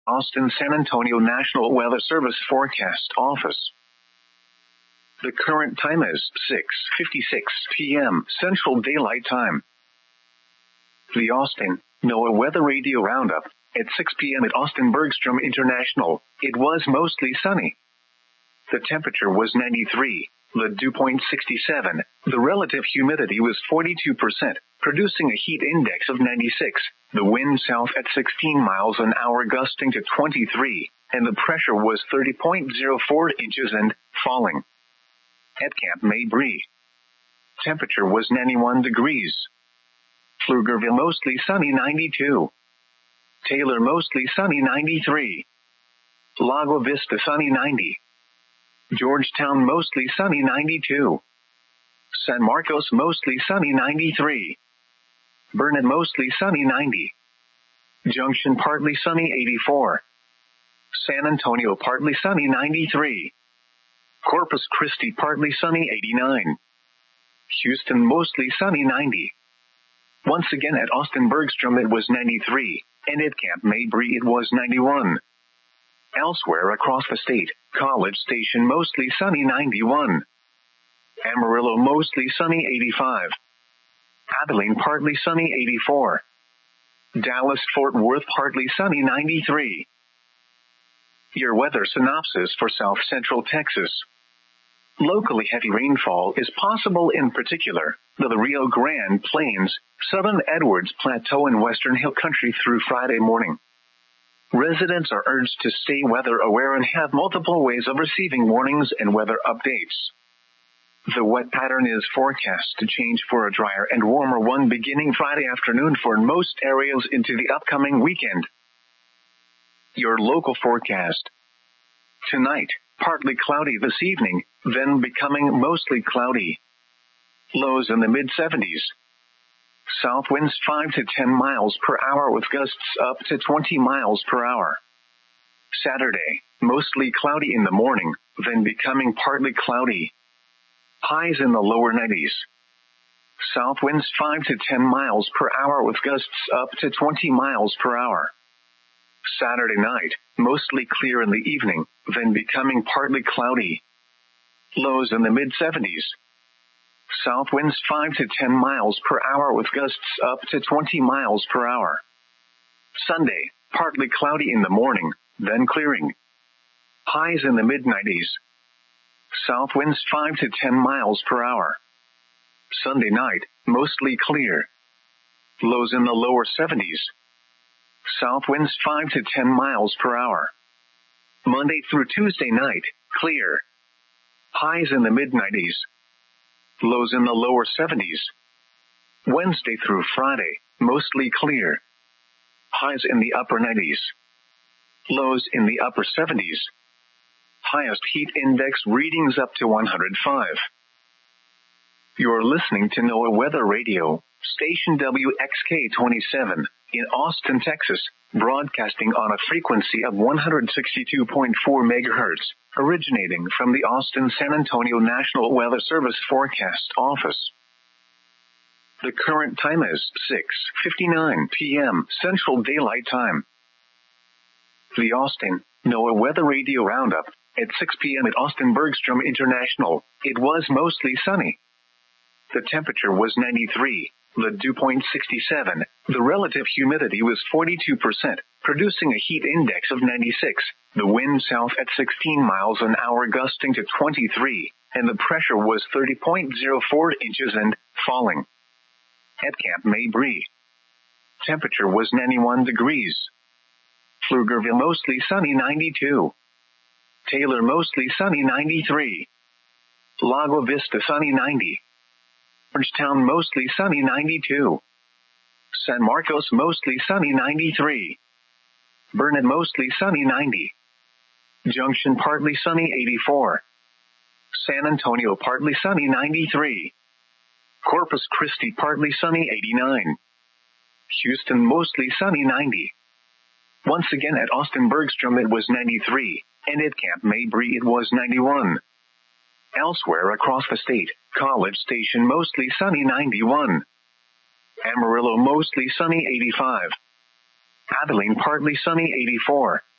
Austin San Antonio National Weather Service Forecast Office. The current time is 6:56 p.m. Central Daylight Time. The Austin NOAA Weather Radio Roundup. At 6 p.m. at Austin Bergstrom International, it was mostly sunny. The temperature was 93, the dew point 67, the relative humidity was 42%, producing a heat index of 96, the wind south at 16 miles an hour gusting to 23, and the pressure was 30.04 inches and falling. At Camp Mabry, temperature was 91 degrees. Pflugerville mostly sunny 92. Taylor mostly sunny 93. Lago Vista sunny 90. Georgetown mostly sunny 92. San Marcos mostly sunny 93. Burnet mostly sunny 90. Junction partly sunny 84. San Antonio partly sunny 93. Corpus Christi partly sunny 89. Houston mostly sunny 90. Once again at Austin Bergstrom it was 93, and at Camp Mabry it was 91. Elsewhere across the state, College Station mostly sunny 91. Amarillo mostly sunny 85. Abilene partly sunny 84. Dallas-Fort Worth partly sunny 93. Your weather synopsis for South Central Texas. Locally heavy rainfall is possible, in particular the Rio Grande Plains, Southern Edwards Plateau and Western Hill Country through Friday morning. Residents are urged to stay weather aware and have multiple ways of receiving warnings and weather updates. The wet pattern is forecast to change for a drier and warmer one beginning Friday afternoon for most areas into the upcoming weekend. Your local forecast. Tonight, partly cloudy this evening, then becoming mostly cloudy. Lows in the mid-70s. South winds 5 to 10 miles per hour with gusts up to 20 miles per hour. Saturday, mostly cloudy in the morning, then becoming partly cloudy. Highs in the lower 90s. South winds 5 to 10 miles per hour with gusts up to 20 miles per hour. Saturday night, mostly clear in the evening, then becoming partly cloudy. Lows in the mid-70s. South winds 5 to 10 miles per hour with gusts up to 20 miles per hour. Sunday, partly cloudy in the morning, then clearing. Highs in the mid-90s. South winds 5 to 10 miles per hour. Sunday night, mostly clear. Lows in the lower 70s. South winds 5 to 10 miles per hour. Monday through Tuesday night, clear. Highs in the mid-90s. Lows in the lower 70s. Wednesday through Friday, mostly clear. Highs in the upper 90s. Lows in the upper 70s. Highest heat index readings up to 105. You're listening to NOAA Weather Radio, station WXK-27, in Austin, Texas, broadcasting on a frequency of 162.4 megahertz, originating from the Austin San Antonio National Weather Service Forecast Office. The current time is 6:59 p.m. Central Daylight Time. The Austin NOAA Weather Radio Roundup. At 6 p.m. at Austin Bergstrom International, it was mostly sunny. The temperature was 93, the dew point 67, the relative humidity was 42%, producing a heat index of 96, the wind south at 16 miles an hour gusting to 23, and the pressure was 30.04 inches and falling. At Camp Mabry, temperature was 91 degrees. Pflugerville mostly sunny 92. Taylor mostly sunny 93. Lago Vista sunny 90. Georgetown mostly sunny 92. San Marcos mostly sunny 93. Burnet mostly sunny 90. Junction partly sunny 84. San Antonio partly sunny 93. Corpus Christi partly sunny 89. Houston mostly sunny 90. Once again at Austin Bergstrom it was 93, and at Camp Mabry it was 91. Elsewhere across the state, College Station mostly sunny 91. Amarillo mostly sunny 85. Abilene partly sunny 84.